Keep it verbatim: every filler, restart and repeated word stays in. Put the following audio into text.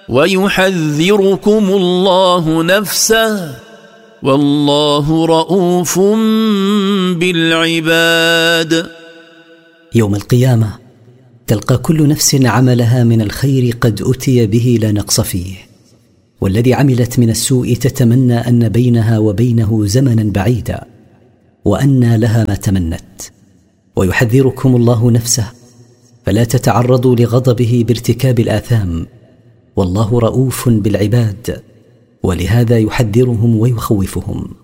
ويحذركم الله نفسه والله رؤوف بالعباد. يوم القيامة تلقى كل نفس عملها من الخير قد أتي به لا نقص فيه، والذي عملت من السوء تتمنى أن بينها وبينه زمنا بعيدا وأن لها ما تمنت. ويحذركم الله نفسه فلا تتعرضوا لغضبه بارتكاب الآثام، والله رؤوف بالعباد، ولهذا يحذرهم ويخوفهم.